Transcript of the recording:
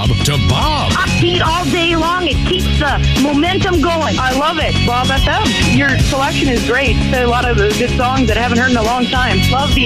Bob to Bob. Upbeat all day long. It keeps the momentum going. I love it. Bob FM. Your selection is great. There are a lot of good songs that I haven't heard in a long time. Love the